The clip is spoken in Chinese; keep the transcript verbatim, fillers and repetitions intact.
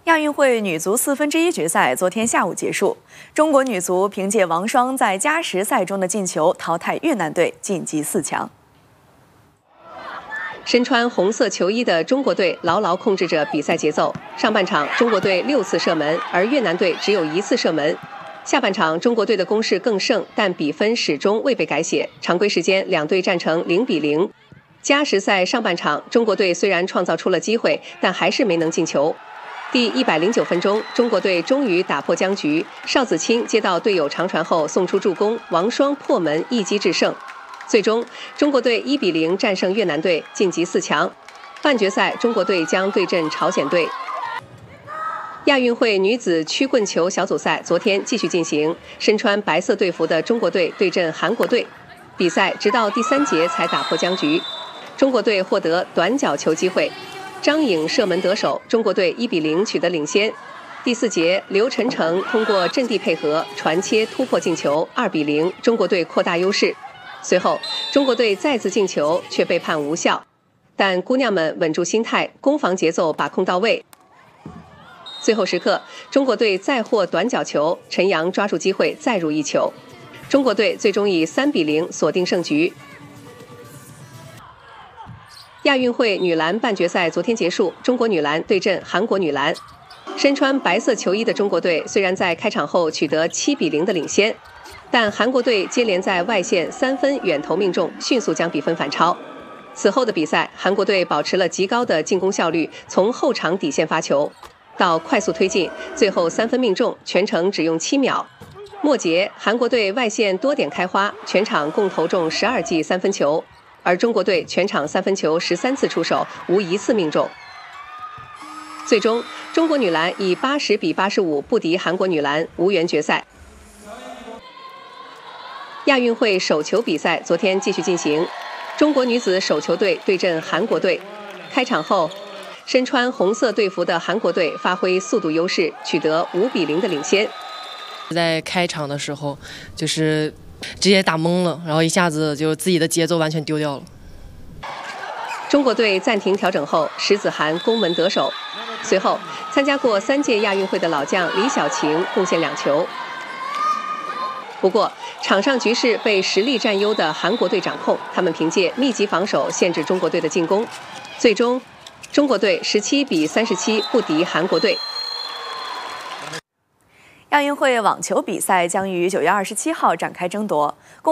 亚运会女足四分之一决赛昨天下午结束，中国女足凭借王霜在加时赛中的进球淘汰越南队，晋级四强。 身穿红色球衣的中国队牢牢控制着比赛节奏。上半场，中国队六次射门，而越南队只有一次射门。下半场，中国队的攻势更盛，但比分始终未被改写。常规时间，两队战成零比零。加时赛上半场，中国队虽然创造出了机会，但还是没能进球。第一百零九分钟，中国队终于打破僵局。邵子清接到队友长传后送出助攻，王霜破门一击制胜。最终，中国队一比零战胜越南队，晋级四强。半决赛，中国队将对阵朝鲜队。亚运会女子曲棍球小组赛昨天继续进行，身穿白色队服的中国队对阵韩国队。比赛直到第三节才打破僵局，中国队获得短角球机会。张颖射门得手，中国队一比零取得领先。第四节，刘晨成通过阵地配合传切突破进球，二比零，中国队扩大优势。随后，中国队再次进球，却被判无效。但姑娘们稳住心态，攻防节奏把控到位。最后时刻，中国队再获短角球，陈阳抓住机会再入一球，中国队最终以三比零锁定胜局。亚运会女篮半决赛昨天结束，中国女篮对阵韩国女篮。身穿白色球衣的中国队虽然在开场后取得七比零的领先，但韩国队接连在外线三分远投命中，迅速将比分反超。此后的比赛，韩国队保持了极高的进攻效率，从后场底线发球到快速推进，最后三分命中，全程只用七秒。末节，韩国队外线多点开花，全场共投中十二记三分球。而中国队全场三分球十三次出手，无一次命中。最终，中国女篮以八十比八十五不敌韩国女篮，无缘决赛。亚运会手球比赛昨天继续进行，中国女子手球队对阵韩国队。开场后，身穿红色队服的韩国队发挥速度优势，取得五比零的领先。 在开场的时候，就是直接打懵了，然后一下子就自己的节奏完全丢掉了。 中国队暂停调整后，石子涵攻门得手。随后，参加过三届亚运会的老将李晓晴贡献两球。不过，场上局势被实力占优的韩国队掌控，他们凭借密集防守限制中国队的进攻。最终，中国队十七比三十七不敌韩国队。 亚运会网球比赛将于九月二十七号展开争夺。